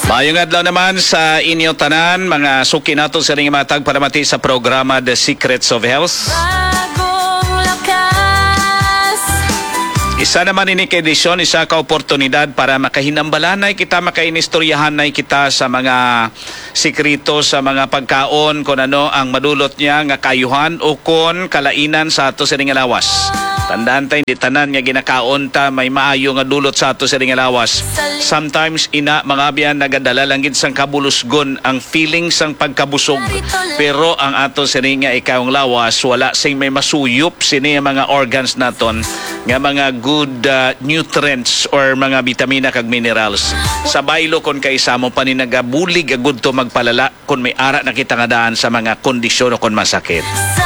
Mayong adlaw naman sa inyo tanan, mga suki nato sa ring matag para mati sa programa The Secrets of Health. Bagong lakas. Isa naman ini ka edisyon, isa ka oportunidad para makahinambalanay kita, makainistoryahanay kita sa mga sikrito sa mga pagkaon, kung ano ang madulot niya nga kayuhan o kon kalainan sa ato sa ring lawas. Tandaan tayo, di tanan nga ginakaon ta may maayo nga dulot sa ato sa ring lawas. Sometimes ina mga biyan nagadala lang gid sang kabulusgon ang feeling sang pagkabusog. Pero ang ato sa ring nga ikawong lawas wala sing may masuyop sini mga organs naton nga mga good nutrients or mga vitamina kag minerals. Sa baylo kon kay samo pa ni nagabulig agud to magpalala kon may ara na kita nga daan sa mga kondisyon o kon masakit.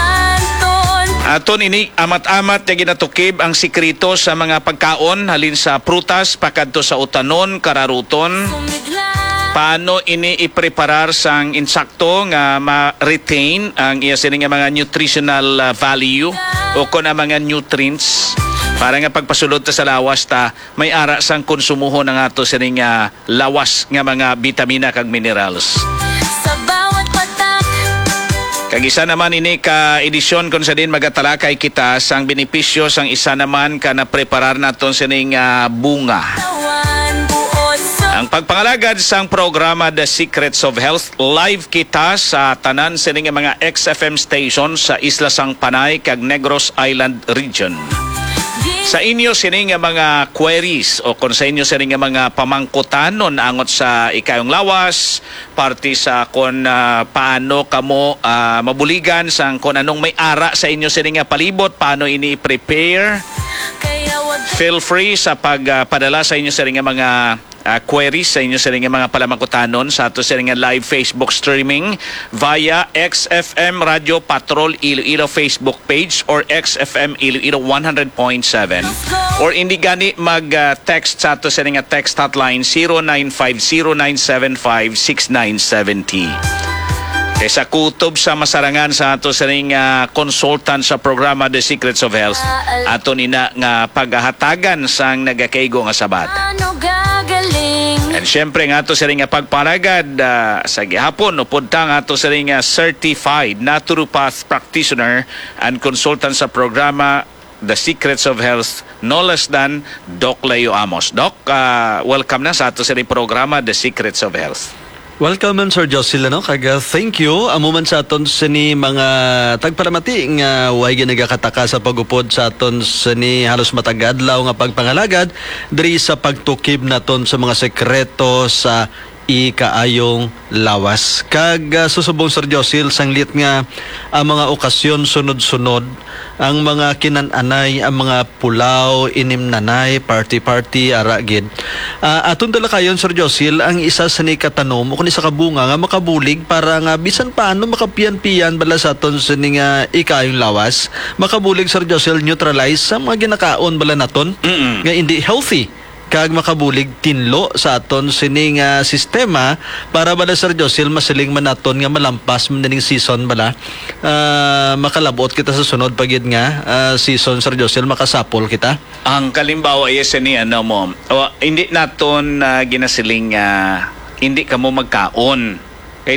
Aton ini amat-amat nga ginatukib ang sikrito sa mga pagkaon halin sa prutas pakadto sa utanon, kararuton. Paano ini ipreparar sang insakto nga ma-retain ang iya sini nga mga nutritional value o kon ang mga nutrients para nga pagpasulod ta sa lawas ta may ara sang konsumuhon ng ato sini nga lawas nga mga vitamina kag minerals. Kag isa naman ini ka edisyon kung sa din magatalakay kita sang benepisyo sang isa naman ka na preparar naton sining bunga. Ang pagpangalagad sang programa The Secrets of Health, live kita sa tanan sining mga XFM station sa Isla Sang Panay kag Negros Island region. Sa inyo sining mga queries o kung sa inyo sining mga pamangkutanon angot sa ikayong lawas, party sa kung paano kamo mabuligan sang kung anong may ara sa inyo sining palibot, paano ini prepare. Feel free sa pagpadala sa inyo sining mga queries sa inyo sa mga palamangkutanon sa ato sa live Facebook streaming via XFM Radio Patrol Iloilo Facebook page or XFM Iloilo 100.7 or hindi gani mag-text sa ato sa text hotline 0950-975-6970. Kaysa kutob sa masarangan sa ato sa consultant sa programa The Secrets of Health, ato nina nga paghahatagan sang nagakaigo nga sabat. And syempre nga ato sa pagparagad sa gihapon upod ta nga ato sa certified naturopath practitioner and consultant sa programa The Secrets of Health, no less than Doc Leo Amos. Doc, welcome na sa ato sa programa The Secrets of Health. Welcome, Sir Josil, no? Kaga thank you. Amuman sa aton sini mga tagparamati nga way ginagakataka sa pagupod sa aton sini halos matagadlaw nga pagpangalagad diri sa pagtukib naton sa mga sekreto sa ikaayong lawas. Kag susubong, Sir Josil, sanglit nga ang mga okasyon sunod-sunod, ang mga kinananay, ang mga pulaw, inimnanay, party-party, aragid. Atong dala kayon, Sir Josil, ang isa sa ni katanom o kung isa kabunga nga makabulig para nga bisan paano makapiyan-piyan bala sa aton sa ni nga ikaayong lawas, makabulig, Sir Josil, neutralize sa mga ginakaon bala naton nga hindi healthy. Kag makabulig tinlo sa aton sining sistema para bala, Sir Josil, masiling man naton nga malampas man ning season bala, makalabot kita sa sunod pagid nga season, Sir Josil, makasapol kita. Ang kalimbawa is ni mo hindi naton ginasiling hindi kamo magkaon. Kaya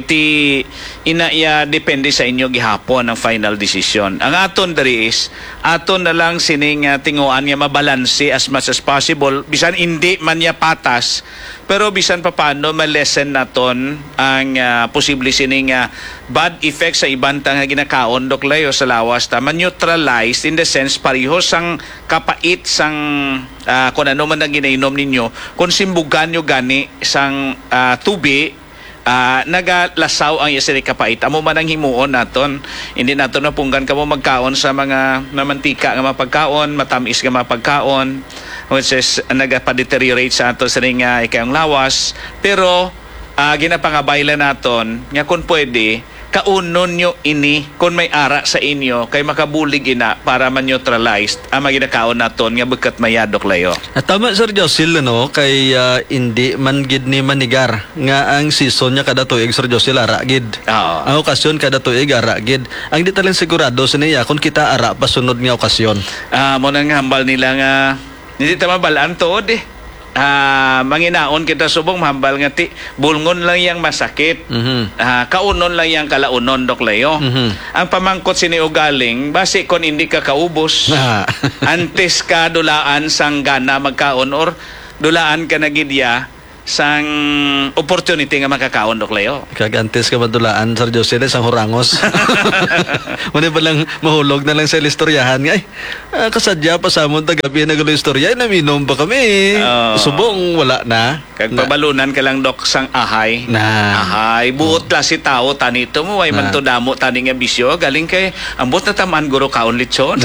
depende sa inyo gihapon ang final decision. Ang aton dari is, aton na lang sining tinguan nga mabalanse as much as possible. Bisan hindi man niya patas, pero bisan pa paano malesen naton ang posible sining bad effects sa ibang nga ginakaon, Dok Leo, sa lawas. Man-neutralize in the sense pareho sang kapait sang kung ano man ang ginainom ninyo, kung simbugan nyo gani sang tubi, nagalasaw ang yasiri kapait. Amo man ang himuon naton. Hindi naton napunggan kamo magkaon sa mga namantika nga mapagkaon, matamis nga mapagkaon, which is nagapadeteriorate sa ato sa ikayong lawas. Pero ginapangabaylan naton nga kung pwede kaunon nyo ini kung may ara sa inyo kay makabulig ina para man-neutralized ang maginakaon naton nga bagkat mayadok layo. Tama, Sir Josil, no? Kay hindi man gid ni manigar nga ang season niya kada tuig, Sir Josil, ara gid. Ang okasyon kada tuig ara gid. Ang di talang sigurado sa niya kung kita ara pa sunod nga okasyon. Mo nang hambal nila nga hindi ta mabalaan tuod manginaon kita subong mahambal nga ti bulngon lang yang masakit. Kaunon lang yang kalaunon, Dok Leo. Ang pamangkot sini ugaling base kon hindi ka kaubos. Antes ka dulaan sang gana magkaon or dulaan ka nagidya sang opportunity nga makakaon, Dok Leo. Kagantes ka madulaan, Sir Josel, sang hurangos. Muna ba lang mahulog na lang sa istoryahan nga, kasadya pa sa amon tagabi na gulo istorya, naminom ba kami? Subong, wala na. Kag pabalunan ka lang, Dok, sang ahay. Ahay. Buot la si tao, tanito mo, ay man to damo, tani nga bisyo, galing kay, ambot na taman, guro kaon lechon.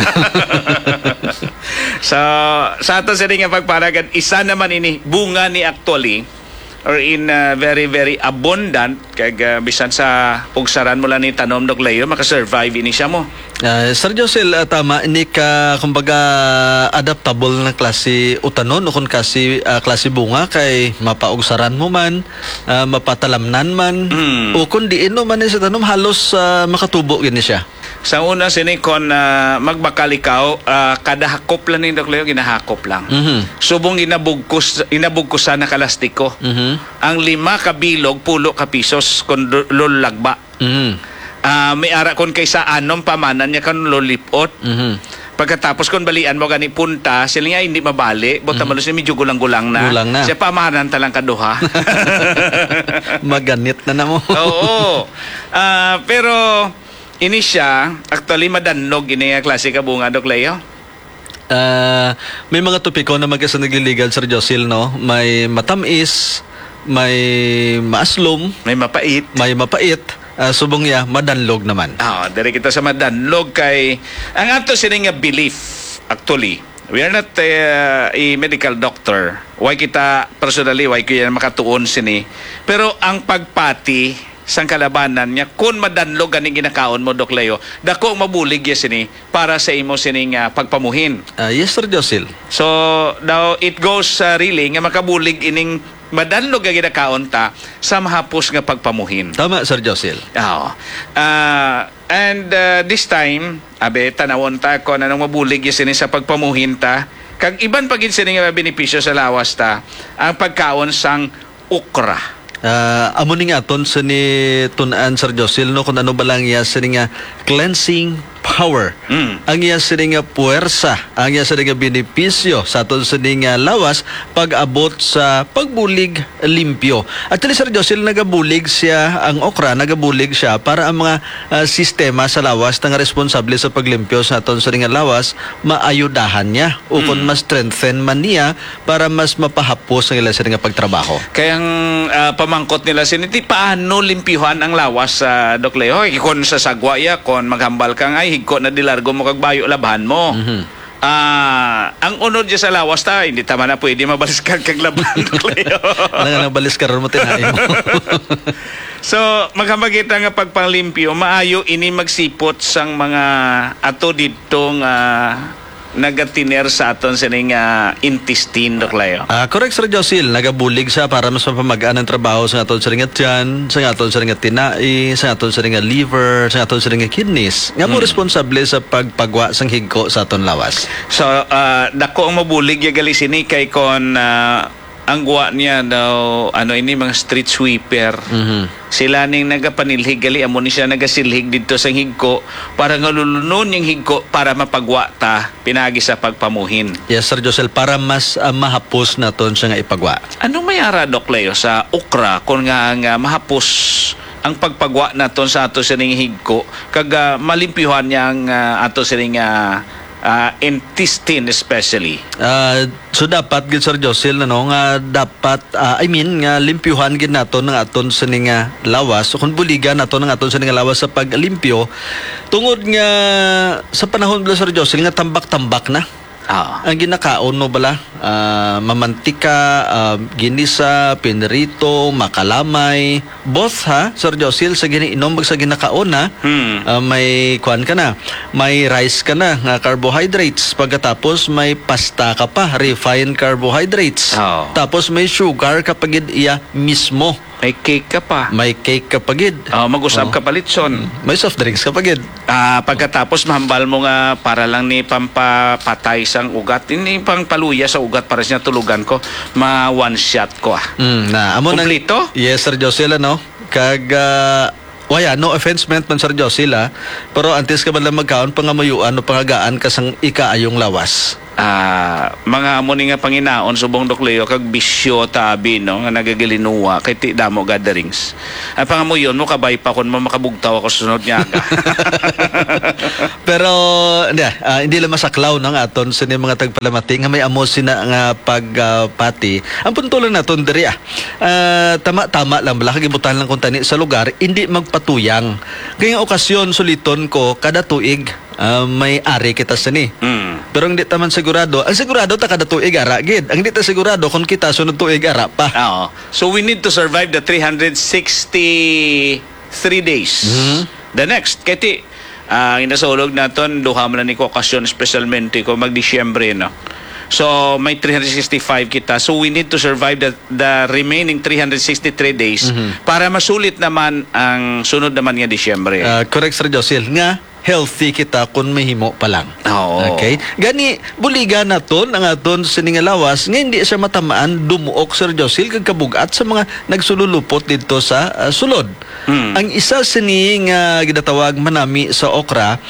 So, sa ato sa nga pagparagan, isa naman ini, bunga ni actually, or in very, very abundant, kag bisan sa pugsaran mo lang ni tanom, Dok Leo, makasurvive ini siya mo. Sir Josel, tama, ini ka, kumbaga, adaptable na klase utanon, o kung klase bunga, kay mapaugsaran mo man, mapatalamnan man, o kung diin mo man sa tanom, halos makatubo gini siya. Sa una sini kon magbakal ikaw, kada hakop lang ni Dok Leo, ginahakop lang. Subong inabugkusan na kalastiko. Ang 5 ka bilog, 10 ka pisos kon lulagba. May ara kon kaysa anom pamanan niya kan lolipot. Pagkatapos kon balian mo gani punta, sila nga hindi mabali, bota malos niya medyo gulang-gulang na. Siya pamanan talang kaduha. Maganit na mo. Oo. Pero ini siya, actually madannog ini nga klase ka bunga, Dok Leo. May mga topiko na magkasa nagliligal, Sir Josel, no? May matamis, may maaslom, may mapait. Subong ya, madanlog naman. Dari kita sa madanlog kay ang ato sini nga belief, actually. We are not a medical doctor. Why kita personally, why kaya makatuon sini. Pero ang pagpati sang kalabanan niya, kung madanlog ganing ginakaon mo, Dok Leo, dako mabulig ya sini para sa imo sining pagpamuhin. Yes, Sir Josel. So, now it goes really nga makabulig ining madanlog nga ginakaon ta sa mahapos nga pagpamuhin. Tama, Sir Josel. And this time, tanawon ta ko na nang mabulig ya sini sa pagpamuhin ta, kag iban pagin sini nga benepisyo sa lawas ta, ang pagkaon sang okra. Amo ning aton sa ni tunan, Sir Josel, no, kung ano ba lang iya sa nga cleansing power. Ang iya sa nga puwersa, ang iya sa nga benepisyo sa aton sa nga lawas pag-abot sa pagbulig limpyo. Actually, Sir Josel, nagabulig siya, ang okra, nagabulig siya para ang mga sistema sa lawas na nga responsable sa paglimpyo sa aton sa nga lawas, maayudahan niya o kung mas strengthen man niya para mas mapahapos ang ila sa nga pagtrabaho. Kaya ang pamangkot nila siniti, paano limpyuhan ang lawas sa Dok Leo? Kung sa sagwa ya, kung maghambal kang ay higko na dilargo mo kagbayo labahan mo. Ang unod dyan sa lawas ta, hindi tama na pwede mabaliskar kag labahan, Dok Leo. Ano nga baliskar mo tinahin mo? So, maghamagita nga pagpanglimpyo, maayo ini magsipot sang mga ato ditong nagatiner sa aton sining intestine, Dok Leo. Correct, Sir Josel. Nagabulig siya para mas mapamagaan ang trabaho sa aton sining tiyan, sa aton sining tinai, sa aton sining liver, sa aton sining kidneys. Nga mo responsable sa pagpagwa sang higko sa aton lawas. So, dako ang mabulig ya gali sini kay kon ang guwa niya daw, ini mga street sweeper. Sila ning nagapanilhig gali, amo ni siya nagasilhig dito sa higko para nga lulunon yung higko para mapagwa ta pinagi sa pagpamuhin. Yes, Sir Josel, para mas mahapos naton siya nga ipagwa. Ano mayara, Dok Leo, sa okra kung nga mahapos ang pagpagwa naton sa ato sining higko kag malimpyuhan niya ang ato sining intestine especially. So dapat gid, Sir Josel, nga dapat nga limpyuhan gid naton ng aton sa nga lawas, so kung buligan naton ng aton sa nga lawas sa paglimpyo tungod nga sa panahon bala, Sir Josel, nga tambak-tambak na. Ang ginakaon mo bala, mamantika, ginisa, pinrito, makalamay, both Sir Josel, sa giniinom sa ginakaon may kuan ka na, may rice ka na nga carbohydrates, pagkatapos may pasta ka pa, refined carbohydrates, tapos may sugar kapag iya mismo May cake ka pa. may cake ka pagid. Mag-usap ka palitson. May soft drinks ka pagid. Pagkatapos mahambal mo nga para lang ni pampapatay sang ugat. Hindi pang paluya sa ugat para siya tulugan ko. One shot ko Na amo nang Kumplito? Yes, Sir Josil, ano? Kag waya, no offense meant man, Sir Josil, pero antes ka ba lang magkaon pangamayuan o pangagaan ka sang ikaayong lawas? Mga amo ni nga panginaon subong Doc Leo kag bisyo tabi no nga nagagilinuwa kay ti damo gatherings. Pangamuyon mo kabay pa kun mo makabugtaw ako sunod niya ka. Pero hindi lang masaklaw ng aton sa mga tagpalamati nga may amo sina nga pagpati. Ang punto lang naton diri tama lang bala kagibutan lang kun tani sa lugar hindi magpatuyang. Kaya okasyon suliton ko kada tuig may ari kita sini. Pero hindi taman sigurado. Ang sigurado ta kada tuig ara gid. Ang hindi ta sigurado kung kita sunod tuig ara pa. So we need to survive the 363 days. The next kiti inasulog naton duha man ni ko okasyon specialmente ko mag-Disyembre no. So may 365 kita. So we need to survive the remaining 363 days para masulit naman ang sunod naman nga Disyembre. Correct, Sir Josil. Nga healthy kita kung mahimo pa lang. Okay? Gani, buliga na ton ang aton siningalawas nga hindi siya matamaan dumuok, Sir Josil, kag kabugat sa mga nagsululupot dito sa sulod. Ang isa sining ginatawag manami sa okra,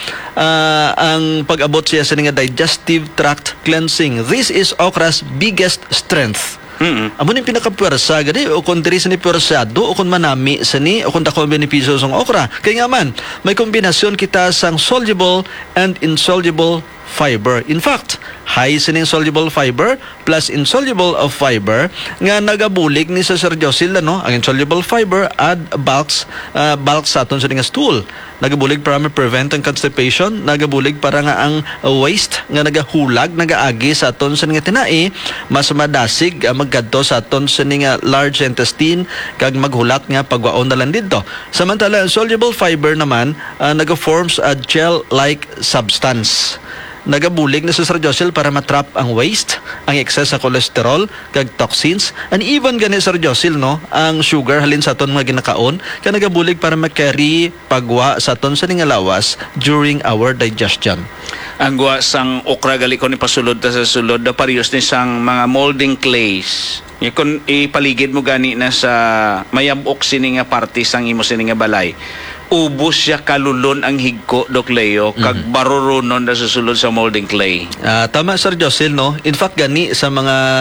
ang pag-abot siya sa nga digestive tract cleansing. This is okra's biggest strength. Amo ni pinakapwersa gani o kung diri sa ni pwersado o kung manami sa ni o kung dako benepisyo sa okra. Kaya nga man, may kombinasyon kita sang soluble and insoluble fiber. In fact, high sining soluble fiber plus insoluble of fiber nga nagabulig ni sa Sir Josil no. Ang insoluble fiber add bulks sa aton sa nga stool. Nagabulig para ma-prevent ang constipation, nagabulig para nga ang waste nga nagahulag, nagaagi sa aton sa nga tinai, mas madasig magkadto sa aton sa nga large intestine kag maghulat nga pagwaon na lang dito. Samantala, soluble fiber naman naga-forms a gel-like substance. Nagabulig na sa Sir Josil para matrap ang waste, ang excess sa cholesterol, kag toxins, and even gani Sir Josil no, ang sugar halin sa aton mga ginakaon, kaya nagabulig para makarry pagwa sa aton sa lawas during our digestion. Ang guwa sang okra gali ko ni pasulod ta sa sulod da parehas ni sang mga molding clays. Kung ipaligid mo gani na sa mayabok sini nga parte sang imo sini nga balay, ubos siya kalulon ang higko, Doc Leo, kag barurunon na susulod sa molding clay. Tama, Sir Josil, no? In fact, gani sa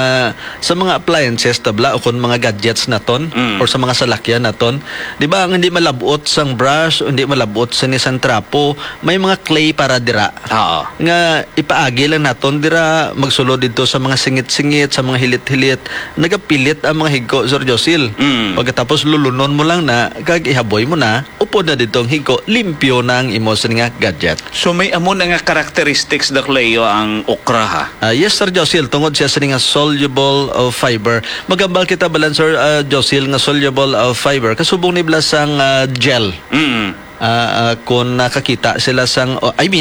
mga appliances tabla o kung mga gadgets naton or sa mga salakyan naton, di ba ang hindi malabot sang brush o hindi malabot sa nisang trapo, may mga clay para dira. Nga ipaagi lang naton dira magsulod dito sa mga singit-singit, sa mga hilit-hilit, nagapilit ang mga higko, Sir Josil. Pagkatapos lulunon mo lang na, kag ihaboy mo na, upo na ditong higko, limpyo na ang imo sa nga gadget. So may amo na nga characteristics, Doc Leo, ang okra ha? Yes, Sir Josil, tungod siya sa nga soluble of fiber. Magambal kita balan, Sir Josil, nga soluble of fiber. Kasubong ni Blasang gel. Kung nakakita sila sang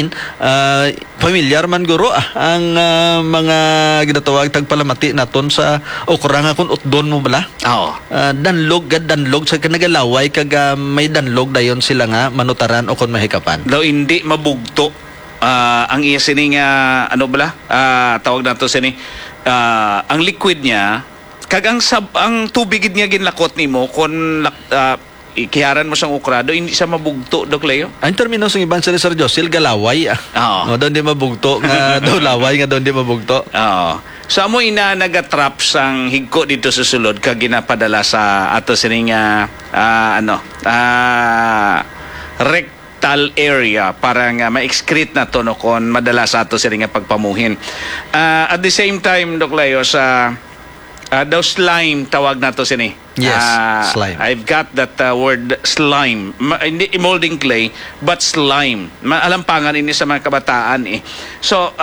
familiar man guro ang mga ginatawag tagpalamati naton sa okra nga kun utdon mo bala. Danlog sa kanagalaway kag may danlog dayon sila nga manutaran o kun mahikapan. Daw hindi mabugto ang iya sini nga tawag nato sini ang liquid niya kag ang tubig niya ginlakot nimo kun ikiharan mo sang ukrado, hindi siya mabugto, Doc Leo? Ang termino sa ibang sa Sir Josil, galaway. No, doon di mabugto, nga daw laway, nga doon di mabugto. So, amo ina nagatrap sang higko dito sa sulod, kag ginapadala sa ato sining rectal area para nga ma-excrete na to no, kung madala sa ato sining pagpamuhin. At the same time, Doc Leo, sa daw slime tawag na to sini. Yes, slime. I've got that word slime. Hindi molding clay, but slime. Maalampangan ini sa mga kabataan eh. So,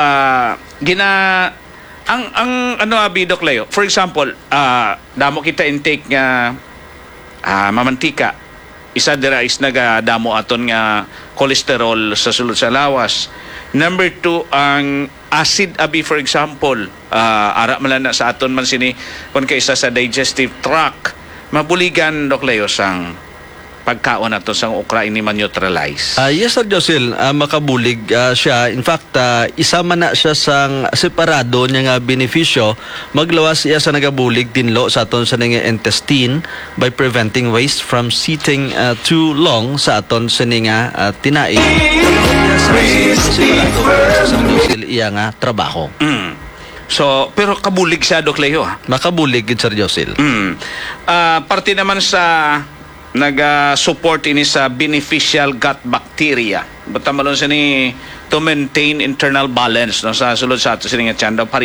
Doc Leo, for example, damo kita intake nga mamantika. Isa dira is nagadamo aton nga cholesterol sa sulod sa lawas. Number 2, ang acid abi, for example, ara man na sa aton man sini kung kaysa sa digestive tract, mabuligan Dok Leo sang pagkaon nato sang okra ini man-neutralize. Yes, Sir Josil, makabulig siya. In fact, isama na siya sang separado niya nga benepisyo. Maglawas siya sa nagabulig dinlo sa aton sa nga intestine by preventing waste from sitting too long sa aton sa nga tinaig. Sa Josil iya nga trabaho. So, pero kabulig siya Dok Leo. Makabulig, Sir Josil. Parte naman sa nag-support ini sa beneficial gut bacteria. Basta malon siya ni to maintain internal balance no, sa sulod sa ato siya nga tiyan daw